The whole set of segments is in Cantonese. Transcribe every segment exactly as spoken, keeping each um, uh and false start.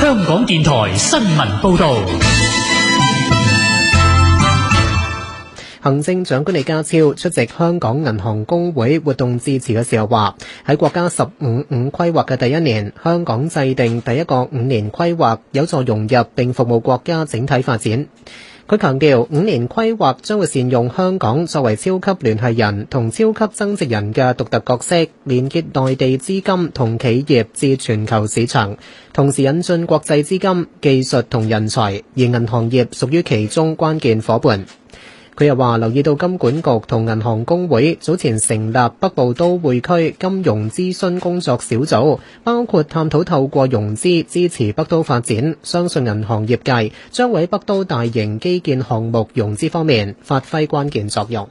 香港電台新聞報道。 行政長官李家超出席香港銀行公會活動致辭嘅時候話，喺國家十五五規劃嘅第一年，香港制定第一個五年規劃，有助融入並服務國家整體發展。佢強調，五年規劃將會善用香港作為超級聯繫人同超級增值人嘅獨特角色，連結內地資金同企業至全球市場，同時引進國際資金、技術同人才，而銀行業屬於其中關鍵夥伴。佢又話，留意到金管局同銀行公會早前成立北部都會區金融諮詢工作小組，包括探討透過融資支持北都發展，相信銀行業界將會喺北都大型基建項目融資方面發揮關鍵作用。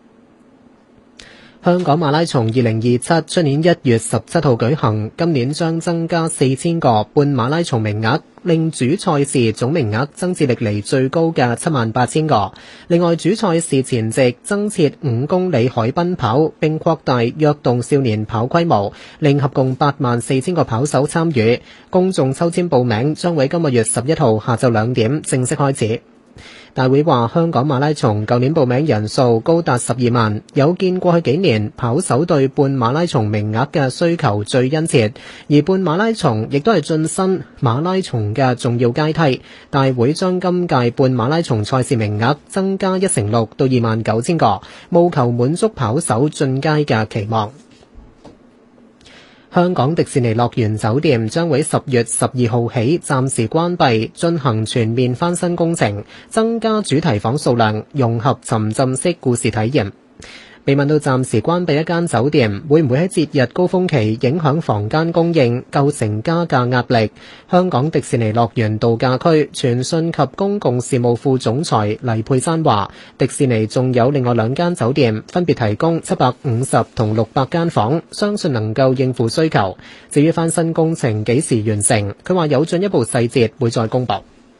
香港馬拉松二零二七出年一月十七號舉行，今年將增加四千個半馬拉松名額，令主賽事總名額增至歷嚟最高嘅七萬八千個。另外，主賽事前夕增設五公里海濱跑，並擴大躍動少年跑規模，令合共八萬四千個跑手參與。公眾抽籤報名將會今個月十一號下晝兩點正式開始。大會話，香港馬拉松舊年報名人數高達十二萬，有見過去幾年跑手對半馬拉松名額嘅需求最殷切，而半馬拉松亦都係晉身馬拉松嘅重要階梯。大會將今屆半馬拉松賽事名額增加一成六到二萬九千個，務求滿足跑手進階嘅期望。香港迪士尼樂園酒店將會十月十二號起暫時關閉，進行全面翻新工程，增加主題房數量，融合沉浸式故事體驗。被問到暫時關閉一間酒店會唔會喺節日高峰期影響房間供應，構成加價壓力，香港迪士尼樂園度假區傳訊及公共事務副總裁黎佩珊話，迪士尼仲有另外兩間酒店，分別提供七百五十同六百間房，相信能夠應付需求。至於翻新工程幾時完成，佢話有進一步細節會再公佈。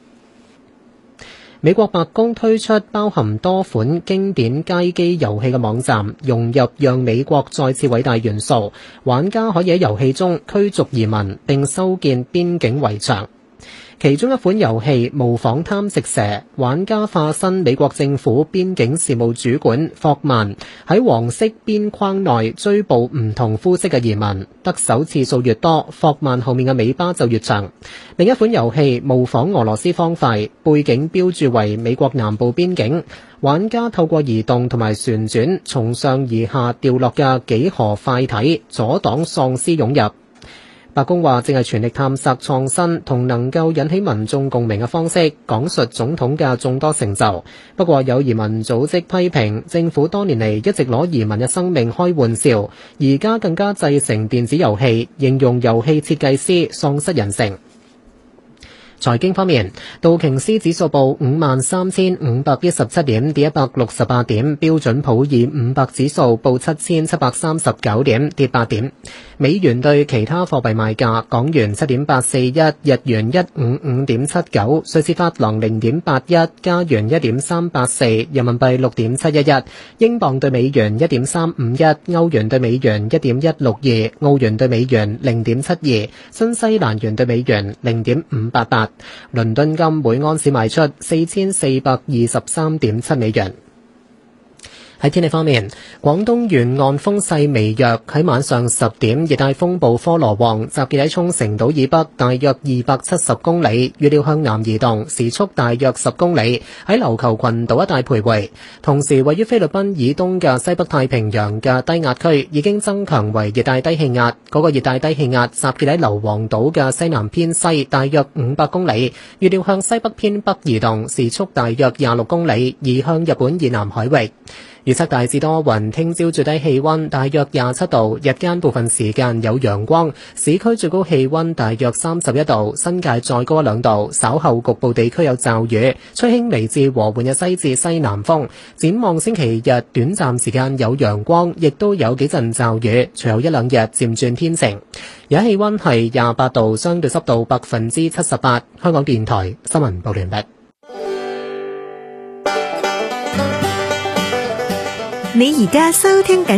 美國白宮推出包含多款經典街機遊戲嘅網站，融入讓美國再次偉大元素，玩家可以喺遊戲中驅逐移民並修建邊境圍牆。其中一款遊戲模仿貪食蛇，玩家化身美國政府邊境事務主管霍曼，喺黃色邊框內追捕唔同膚色嘅移民，得手次數越多，霍曼後面嘅尾巴就越長。另一款遊戲模仿俄羅斯方塊，背景標註為美國南部邊境，玩家透過移動同埋旋轉，從上而下掉落嘅幾何塊體，阻擋喪屍湧入。白宮話正係全力探索創新同能夠引起民眾共鳴嘅方式，講述總統嘅眾多成就。不過有移民組織批評政府多年嚟一直攞移民嘅生命開玩笑，而家更加製成電子遊戲，形容遊戲設計師喪失人性。財經方面，道瓊斯指數報五萬三千五百一十七點，跌一百六十八點；標準普爾五百指數報七千七百三十九點，跌八點。美元對其他貨幣賣價：港元七點八四一，日元一五五點七九，瑞士法郎零點八一，加元一點三八四，人民幣六點七一一，英鎊對美元一點三五一，歐元對美元一點一六二，澳元對美元零點七二，新西蘭元對美元零點五八八。倫敦金每盎司賣出四千四百二十三點七美元。喺天氣方面，廣東沿岸風勢微弱，喺晚上十點，熱帶風暴科羅旺集結喺沖繩島以北大約二百七十公里，預料向南移動，時速大約十公里，喺琉球群島一帶徘徊。同時，位於菲律賓以東嘅西北太平洋嘅低壓區已經增強為熱帶低氣壓，嗰、那個熱帶低氣壓集結喺硫磺島嘅西南偏西大約五百公里，預料向西北偏北移動，時速大約廿六公里，移向日本以南海域。預測大致多雲，聽朝最低氣溫大約廿七度，日間部分時間有陽光，市區最高氣溫大約三十一度，新界再高一兩度，稍後局部地區有驟雨，吹輕微至和緩嘅西至西南風。展望星期日短暫時間有陽光，亦都有幾陣驟雨，隨後一兩日漸轉天晴。而家氣溫係廿八度，相對濕度百分之七十八。香港電台新聞報完畢。 你而家收聽緊